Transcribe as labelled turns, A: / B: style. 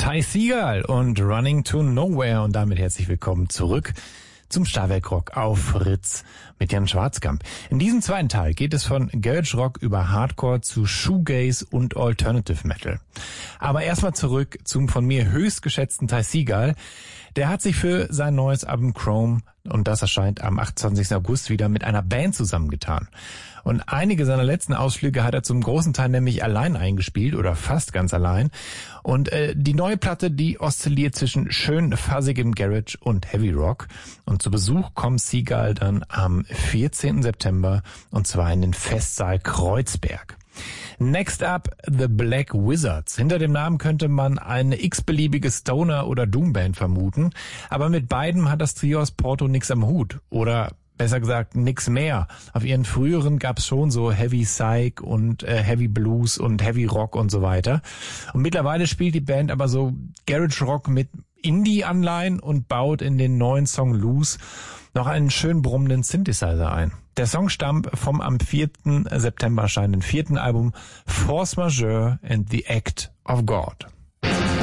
A: Ty Segall und Running to Nowhere und damit herzlich willkommen zurück zum Stahlwerk Rock auf Fritz mit Jan Schwarzkamp. In diesem zweiten Teil geht es von Garage Rock über Hardcore zu Shoegaze und Alternative Metal. Aber erstmal zurück zum von mir höchst geschätzten Ty Segall. Der hat sich für sein neues Album Chrome, und das erscheint am 28. August, wieder mit einer Band zusammengetan. Und einige seiner letzten Ausflüge hat er zum großen Teil nämlich allein eingespielt oder fast ganz allein. Und die neue Platte, die oszilliert zwischen schön fuzsigem Garage und Heavy Rock. Und zu Besuch kommt Segall dann am 14. September und zwar in den Festsaal Kreuzberg. Next up, The Black Wizards. Hinter dem Namen könnte man eine x-beliebige Stoner- oder Doomband vermuten, aber mit beiden hat das Trio aus Porto nix am Hut. Oder besser gesagt, nix mehr. Auf ihren früheren gab's schon so Heavy Psych und Heavy Blues und Heavy Rock und so weiter. Und mittlerweile spielt die Band aber so Garage Rock mit Indie-Anleihen und baut in den neuen Song Loose noch einen schön brummenden Synthesizer ein. Der Song stammt vom am 4. September erscheinenden 4. Album Force Majeure and the Act of God.